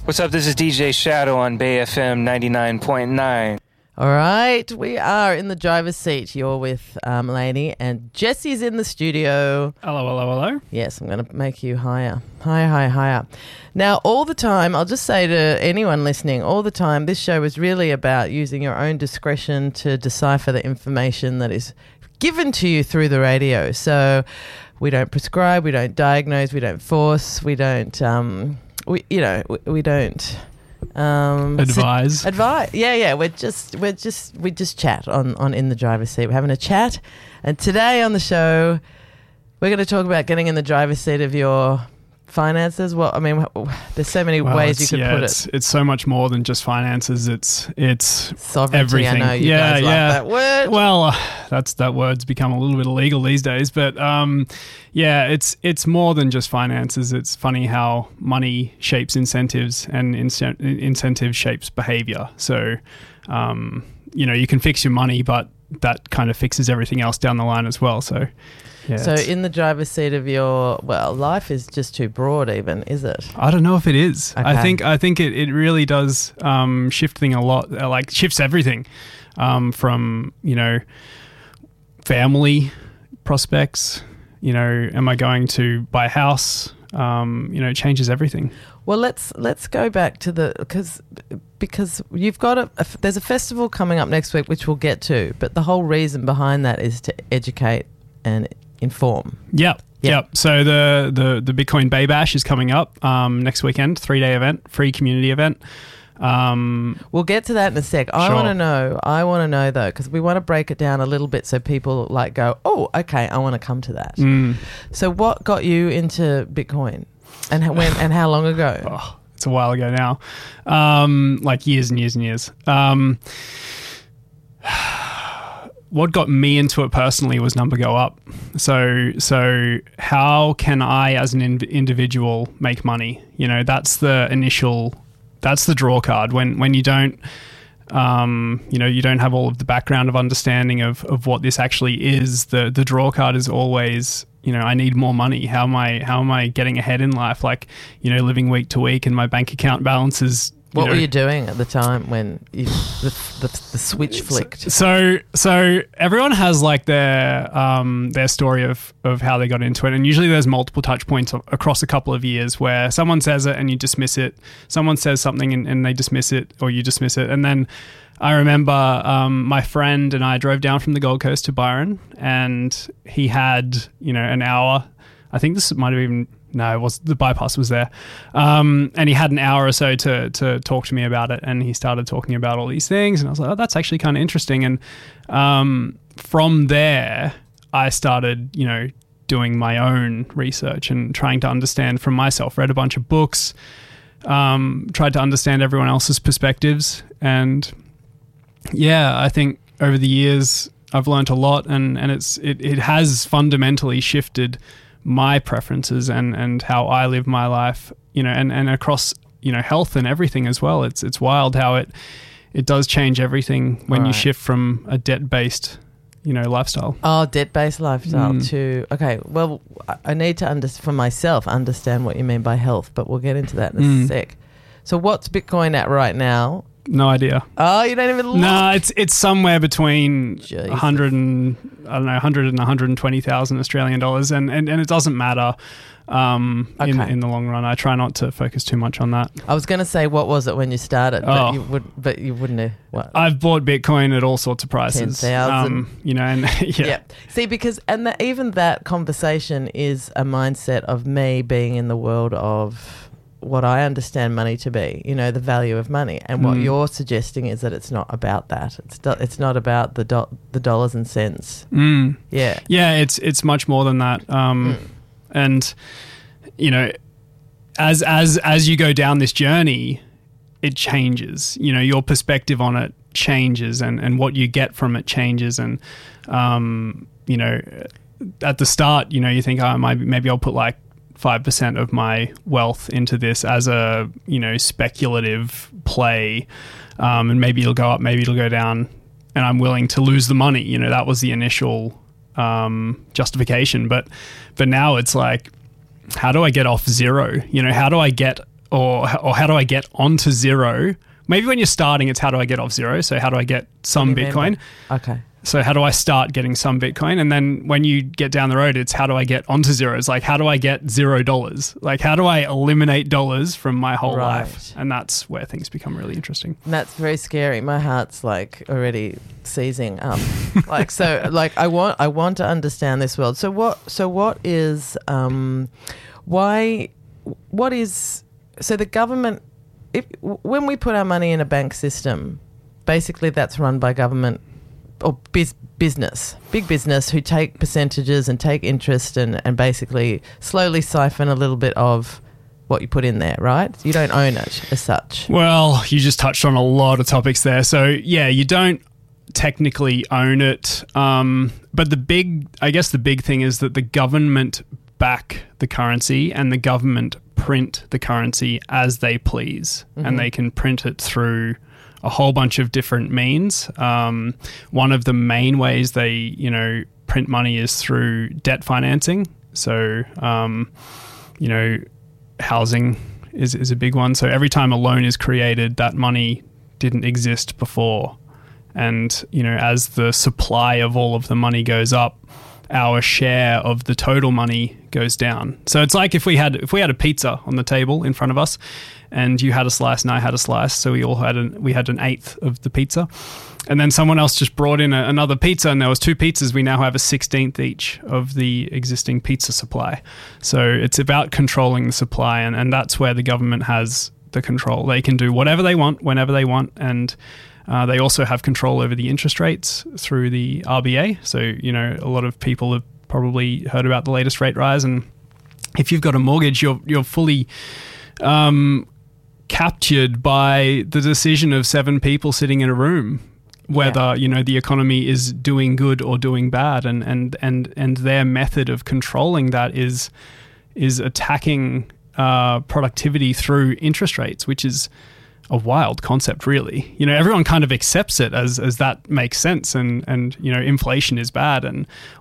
What's up? This is DJ Shadow on Bay FM 99.9. All right, we are in the driver's seat. You're with Lainey, and Jesse's in the studio. Hello. Yes, I'm going to make you higher. Higher. Now, all the time, I'll just say to anyone listening, all the time, this show is really about using your own discretion to decipher the information that is given to you through the radio. So we don't prescribe, we don't diagnose, we don't force, we don't, we don't... advise. Yeah. We just chat on In the Driver's Seat. We're having a chat, and today on the show, we're going to talk about getting in the driver's seat of your finances. Well, I mean, there's so many ways you could put it. It's so much more than just finances. It's sovereignty. everything. I know you guys like that word. Well, that word's become a little bit illegal these days, but it's more than just finances. It's funny how money shapes incentives and incentive shapes behavior. So, you can fix your money, but that kind of fixes everything else down the line as well. So. Yeah, so in the driver's seat of your, life is just too broad even, is it? I don't know if it is. Okay. I think it really does shift things a lot, shifts everything from, family prospects, am I going to buy a house, changes everything. Well, let's go back to because you've got there's a festival coming up next week, which we'll get to, but the whole reason behind that is to educate and inform. Yep. So the Bitcoin Bay Bash is coming up next weekend, 3-day event, free community event. We'll get to that in a sec. I want to know though, because we want to break it down a little bit so people go, oh, okay, I want to come to that. So what got you into Bitcoin, and when and how long ago? Oh, it's a while ago now, years and years and years. What got me into it personally was number go up. So how can I as an individual make money? That's the draw card when you don't, you don't have all of the background of understanding of what this actually is. The draw card is always, I need more money. How am I getting ahead in life? Living week to week, and my bank account balance is. What were you doing at the time when the switch flicked? So everyone has their story of how they got into it, and usually there's multiple touch points across a couple of years where someone says it and you dismiss it. Someone says something and they dismiss it, or you dismiss it. And then I remember my friend and I drove down from the Gold Coast to Byron, and he had an hour. I think this might have even. No, it was the bypass was there, and he had an hour or so to talk to me about it, and he started talking about all these things, and I was like, oh, that's actually kind of interesting. And from there, I started, doing my own research and trying to understand from myself. Read a bunch of books, tried to understand everyone else's perspectives, and I think over the years I've learned a lot, and it has fundamentally shifted my preferences and how I live my life, and across, health and everything as well. It's wild how it does change everything when you shift from a debt-based, lifestyle. Oh, debt-based lifestyle to, okay, well, I need to for myself understand what you mean by health, but we'll get into that in a sec. So what's Bitcoin at right now? No idea. Oh, you don't even look? No, it's somewhere between 100 and 120,000 Australian dollars, and it doesn't matter in the long run. I try not to focus too much on that. I was going to say, what was it when you started? But you wouldn't have. What? I've bought Bitcoin at all sorts of prices. 10,000. Yeah. See, because even that conversation is a mindset of me being in the world of what I understand money to be, the value of money. And what you're suggesting is that it's not about that. It's not about the dollars and cents. Yeah. Yeah, it's much more than that. And, as you go down this journey, it changes. Your perspective on it changes, and what you get from it changes. And, at the start, you think, maybe I'll put 5% of my wealth into this as a, speculative play. And maybe it'll go up, maybe it'll go down, and I'm willing to lose the money. That was the initial justification. But now it's how do I get off zero? How do I get or how do I get onto zero? Maybe when you're starting, it's how do I get off zero? So how do I get some Bitcoin? Okay. So how do I start getting some Bitcoin? And then when you get down the road, it's how do I get onto zero? It's like, how do I get $0? Like, how do I eliminate dollars from my whole life? And that's where things become really interesting. And that's very scary. My heart's like already seizing up. Like, so like I want to understand this world. So what is, so the government, when we put our money in a bank system, basically that's run by government or business, big business, who take percentages and take interest and basically slowly siphon a little bit of what you put in there, right? You don't own it as such. Well, you just touched on a lot of topics there. So yeah, you don't technically own it. But the big thing is that the government back the currency and the government print the currency as they please. Mm-hmm. And they can print it through a whole bunch of different means. One of the main ways they, print money is through debt financing. So, housing is a big one. So every time a loan is created, that money didn't exist before. And, as the supply of all of the money goes up, our share of the total money goes down. So it's like if we had a pizza on the table in front of us, and you had a slice and I had a slice, so we had an eighth of the pizza, and then someone else just brought in another pizza, and there was 2 pizzas. We now have a 16th each of the existing pizza supply. So it's about controlling the supply, and that's where the government has the control. They can do whatever they want, whenever they want, and they also have control over the interest rates through the RBA. So, a lot of people have probably heard about the latest rate rise. And if you've got a mortgage, you're fully captured by the decision of 7 people sitting in a room, whether, the economy is doing good or doing bad. And their method of controlling that is attacking productivity through interest rates, which is a wild concept, really. Everyone kind of accepts it as that makes sense, and inflation is bad and